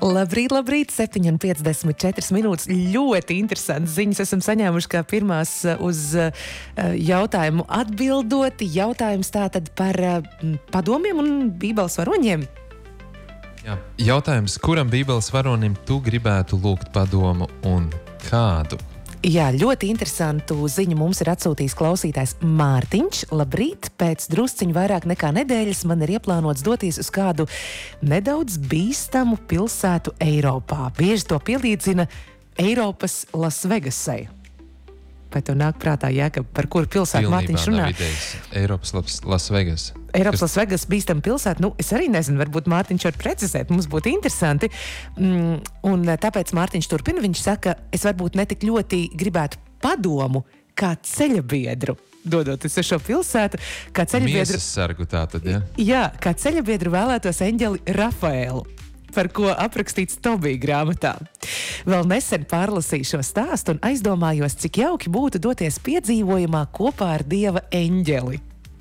Labrīt, 7:54 minūtes. Ļoti interesants ziņas esam saņēmuši kā pirmās uz jautājumu atbildot. Jautājums tātad par padomiem un bībeles varoņiem. Jā. Jautājums, kuram bībeles varonim tu gribētu lūgt padomu un kādu? Jā, ļoti interesantu ziņu mums ir atsūtījis klausītājs Mārtiņš. Labrīt, pēc drusciņu vairāk nekā nedēļas man ir ieplānots doties uz kādu nedaudz bīstamu pilsētu Eiropā. Bieži to pielīdzina Eiropas Lasvegasai. Vai tev nāk prātā, Jēkab, par kuru pilsētu Mārtiņš runā? Eiropas Lasvegas. Eiropas Lasvegas bīstama pilsēta, es arī nezinu, varbūt Mārtiņš var precizēt, mums būtu interesanti. Un tāpēc Mārtiņš turpina, viņš saka, es varbūt netik ļoti gribētu padomu kā ceļabiedru, dodoties uz šo pilsētu, kā ceļabiedru. Miesas sargu tātad, ja? Jā, kā ceļabiedru vēlētos eņģeli Rafaelu, par ko aprakstīts Tobija grāmatā. Vēl nesen pārlasīju šo stāstu un aizdomājos, cik jauki būtu doties piedzīvojumā kopā ar Dieva eņģeli.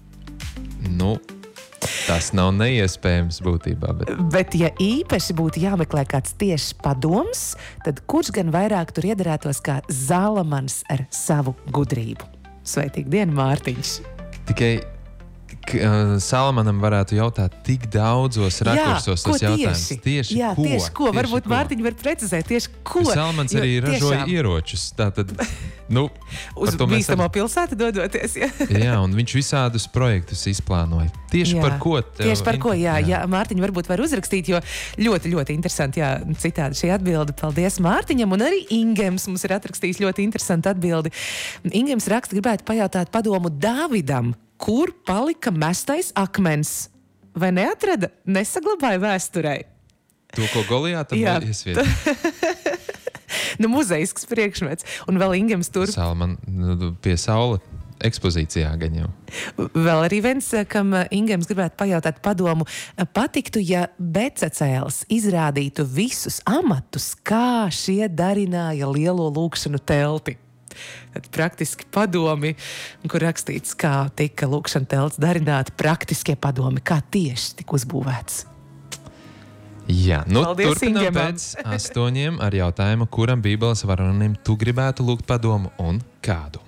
Tas nav neiespējams būtībā. Bet ja īpaši būtu jāmeklē kāds tieši padoms, tad kurš gan vairāk tur iederētos kā Zalamans ar savu gudrību? Sveitīgu dienu, Mārtiņš! Tikai Salamanam varētu jautāt tik daudzos rakursos tas jautājums. Tieši ko? Varbūt Mārtiņa var precizēt tieši ko. Salamans arī ražoja ieročus. Tātad, uz bīstamo pilsētu dodoties. Jā, un viņš visādus projektus izplānoja. Tieši par ko? Tieši par ko, jā. Mārtiņa varbūt var uzrakstīt, jo ļoti, ļoti interesanti, citādi šī atbilde. Paldies Mārtiņam, un arī Ingems mums ir atrakstījis ļoti interesantu atbildi. Ingems raksta, gribētu pajautāt padomu Dāvidam, kur palika mestais akmens? Vai neatrada? Nesaglabāja vēsturei? To, ko Golijātam iesvieta? Muzejisks priekšmets. Un vēl Ingems tur... Salman pie saula ekspozīcijā gan jau. Vēl arī viens, kam Ingems gribētu pajautāt padomu, patiktu, ja Becacēls izrādītu visus amatus, kā šie darināja lielo lūkšanu telti. Tad praktiski padomi, kur rakstīts, kā tika lūkšana telts darināta, praktiskie padomi, kā tieši tika uzbūvēts. Jā, Paldies, turpinām Ingemam. pēc 8 ar jautājumu, kuram bībeles varonim tu gribētu lūgt padomu un kādu.